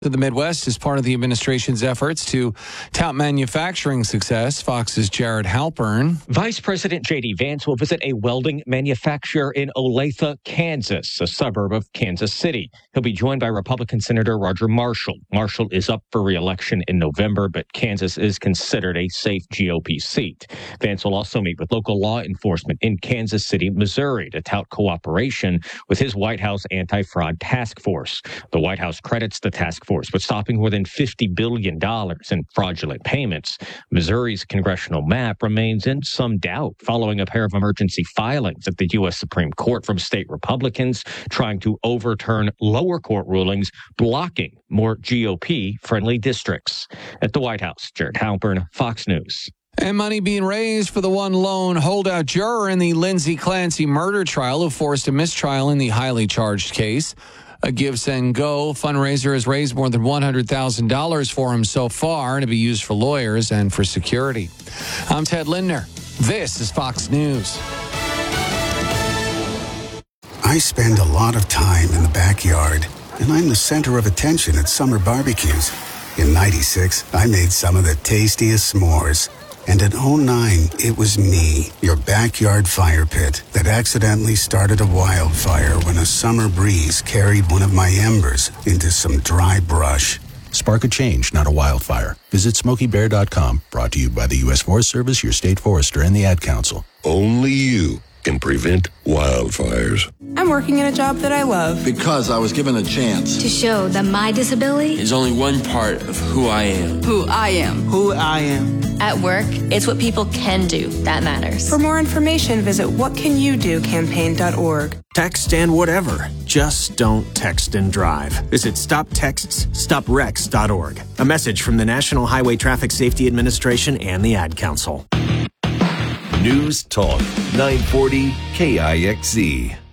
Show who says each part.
Speaker 1: The Midwest is part of the administration's efforts to tout manufacturing success. Fox's Jared Halpern.
Speaker 2: Vice President J.D. Vance will visit a welding manufacturer in Olathe, Kansas, a suburb of Kansas City. He'll be joined by Republican Senator Roger Marshall. Marshall is up for re-election in November, but Kansas is considered a safe GOP seat. Vance will also meet with local law enforcement in Kansas City, Missouri, to tout cooperation with his White House anti-fraud task force. The White House credits the task force with stopping more than $50 billion in fraudulent payments. Missouri's congressional map remains in some doubt following a pair of emergency filings at the U.S. Supreme Court from state Republicans trying to overturn lower court rulings blocking more GOP-friendly districts. At the White House, Jared Halpern, Fox News.
Speaker 1: And money being raised for the one lone holdout juror in the Lindsay Clancy murder trial who forced a mistrial in the highly charged case. A Give, Send, Go fundraiser has raised more than $100,000 for him so far to be used for lawyers and for security. I'm Ted Lindner. This is Fox News.
Speaker 3: I spend a lot of time in the backyard, and I'm the center of attention at summer barbecues. In '96, I made some of the tastiest s'mores. And in '09, it was me, your backyard fire pit, that accidentally started a wildfire when a summer breeze carried one of my embers into some dry brush.
Speaker 4: Spark a change, not a wildfire. Visit SmokeyBear.com. Brought to you by the U.S. Forest Service, your state forester, and the Ad Council.
Speaker 5: Only you can prevent wildfires.
Speaker 6: I'm working in a job that I love.
Speaker 7: Because I was given a chance.
Speaker 8: To show that my disability
Speaker 7: is only one part of who I am.
Speaker 6: Who I am.
Speaker 7: Who I am.
Speaker 8: At work, it's what people can do that matters.
Speaker 6: For more information, visit whatanyoudocamp.org.
Speaker 9: Text and whatever. Just don't text and drive. Visit StopTextsStopWrecks.org. A message from the National Highway Traffic Safety Administration and the Ad Council.
Speaker 10: News Talk 940 KIXZ.